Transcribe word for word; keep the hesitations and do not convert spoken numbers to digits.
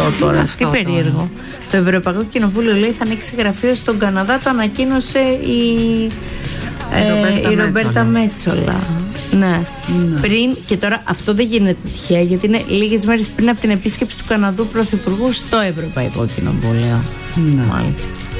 αυτό τώρα? Αυτό Τι περίεργο. τώρα. Το Ευρωπαϊκό Κοινοβούλιο λέει θα ανοίξει γραφείο στον Καναδά, το ανακοίνωσε η, η Ρομπέρτα, ε, η Ρομπέρτα Μέτσολα. Μέτσολα. Ναι. Ναι. Πριν, και τώρα αυτό δεν γίνεται τυχαία, γιατί είναι λίγες μέρες πριν από την επίσκεψη του Καναδού Πρωθυπουργού στο Ευρωπαϊκό Κοινοβούλιο. Ναι. Μάλιστα.